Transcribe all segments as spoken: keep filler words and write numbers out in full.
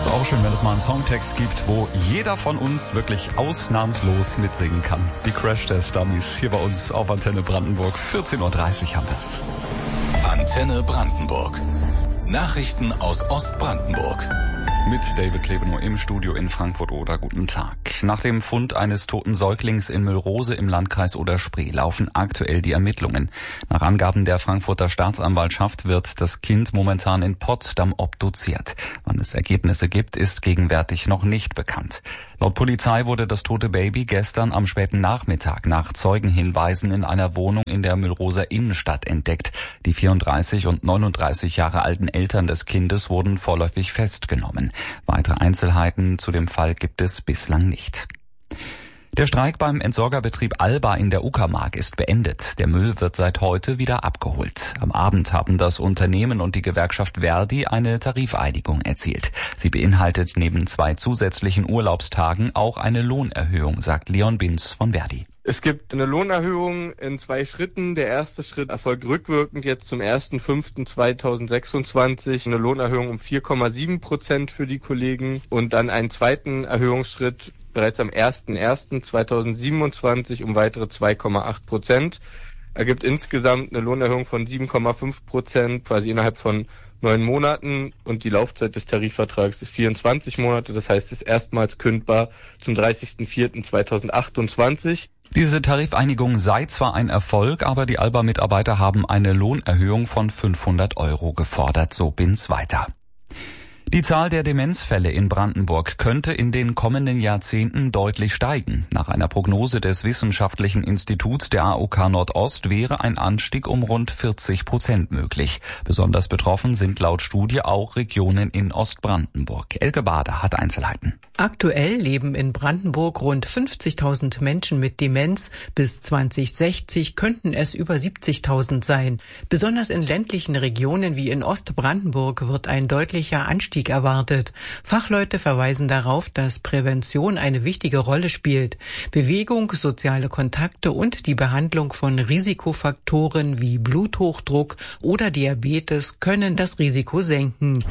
auch schön, wenn es mal einen Songtext gibt, wo jeder von uns wirklich ausnahmslos mitsingen kann. Die Crash Test Dummies hier bei uns auf Antenne Brandenburg. vierzehn Uhr dreißig haben wir es. Antenne Brandenburg. Nachrichten aus Ostbrandenburg. Mit David Klevenow im Studio in Frankfurt-Oder. Guten Tag. Nach dem Fund eines toten Säuglings in Müllrose im Landkreis Oder-Spree laufen aktuell die Ermittlungen. Nach Angaben der Frankfurter Staatsanwaltschaft wird das Kind momentan in Potsdam obduziert. Wann es Ergebnisse gibt, ist gegenwärtig noch nicht bekannt. Laut Polizei wurde das tote Baby gestern am späten Nachmittag nach Zeugenhinweisen in einer Wohnung in der Müllroser Innenstadt entdeckt. Die vierunddreißig und neununddreißig Jahre alten Eltern des Kindes wurden vorläufig festgenommen. Weitere Einzelheiten zu dem Fall gibt es bislang nicht. Der Streik beim Entsorgerbetrieb Alba in der Uckermark ist beendet. Der Müll wird seit heute wieder abgeholt. Am Abend haben das Unternehmen und die Gewerkschaft Verdi eine Tarifeinigung erzielt. Sie beinhaltet neben zwei zusätzlichen Urlaubstagen auch eine Lohnerhöhung, sagt Leon Binz von Verdi. Es gibt eine Lohnerhöhung in zwei Schritten. Der erste Schritt erfolgt rückwirkend jetzt zum ersten fünften zweitausendsechsundzwanzig. Eine Lohnerhöhung um vier Komma sieben Prozent für die Kollegen und dann einen zweiten Erhöhungsschritt bereits am ersten ersten zweitausendsiebenundzwanzig um weitere zwei Komma acht Prozent. Ergibt insgesamt eine Lohnerhöhung von sieben Komma fünf Prozent, quasi innerhalb von neun Monaten, und die Laufzeit des Tarifvertrags ist vierundzwanzig Monate. Das heißt, es ist erstmals kündbar zum dreißigsten vierten zweitausendachtundzwanzig. Diese Tarifeinigung sei zwar ein Erfolg, aber die Alba-Mitarbeiter haben eine Lohnerhöhung von fünfhundert Euro gefordert, so Binz weiter. Die Zahl der Demenzfälle in Brandenburg könnte in den kommenden Jahrzehnten deutlich steigen. Nach einer Prognose des Wissenschaftlichen Instituts der A O K Nordost wäre ein Anstieg um rund vierzig Prozent möglich. Besonders betroffen sind laut Studie auch Regionen in Ostbrandenburg. Elke Bader hat Einzelheiten. Aktuell leben in Brandenburg rund fünfzigtausend Menschen mit Demenz. Bis zweitausendsechzig könnten es über siebzigtausend sein. Besonders in ländlichen Regionen wie in Ostbrandenburg wird ein deutlicher Anstieg erwartet. Fachleute verweisen darauf, dass Prävention eine wichtige Rolle spielt. Bewegung, soziale Kontakte und die Behandlung von Risikofaktoren wie Bluthochdruck oder Diabetes können das Risiko senken.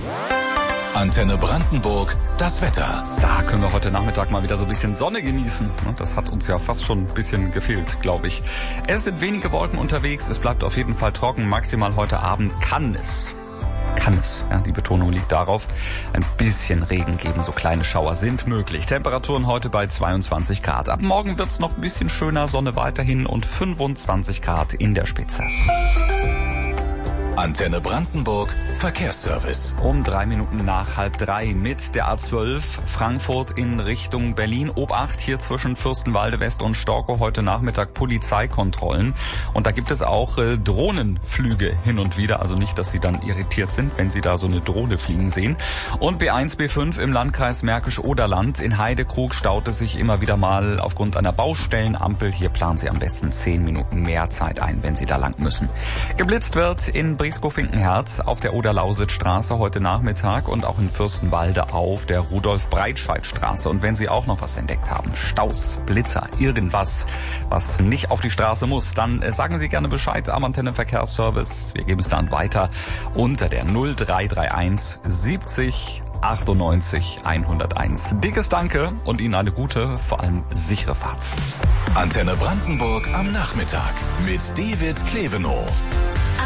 Antenne Brandenburg, das Wetter. Da können wir heute Nachmittag mal wieder so ein bisschen Sonne genießen. Das hat uns ja fast schon ein bisschen gefehlt, glaube ich. Es sind wenige Wolken unterwegs, es bleibt auf jeden Fall trocken. Maximal heute Abend kann es, kann es, ja, die Betonung liegt darauf, ein bisschen Regen geben. So kleine Schauer sind möglich. Temperaturen heute bei zweiundzwanzig Grad. Ab morgen wird's noch ein bisschen schöner, Sonne weiterhin und fünfundzwanzig Grad in der Spitze. Antenne Brandenburg, Verkehrsservice. Um drei Minuten nach halb drei mit der A zwölf Frankfurt in Richtung Berlin. Obacht hier zwischen Fürstenwalde West und Storkow heute Nachmittag Polizeikontrollen. Und da gibt es auch äh, Drohnenflüge hin und wieder. Also nicht, dass Sie dann irritiert sind, wenn Sie da so eine Drohne fliegen sehen. Und B eins, B fünf im Landkreis Märkisch-Oderland. In Heidekrug staut es sich immer wieder mal aufgrund einer Baustellenampel. Hier planen Sie am besten zehn Minuten mehr Zeit ein, wenn Sie da lang müssen. Geblitzt wird in Brieskow-Finkenherz auf der Oder-Lausitz-Straße heute Nachmittag und auch in Fürstenwalde auf der Rudolf-Breitscheid-Straße. Und wenn Sie auch noch was entdeckt haben, Staus, Blitzer, irgendwas, was nicht auf die Straße muss, dann sagen Sie gerne Bescheid am Antenne-Verkehrsservice. Wir geben es dann weiter unter der null drei drei eins siebzig achtundneunzig hunderteins. Dickes Danke und Ihnen eine gute, vor allem sichere Fahrt. Antenne Brandenburg am Nachmittag mit David Klevenow.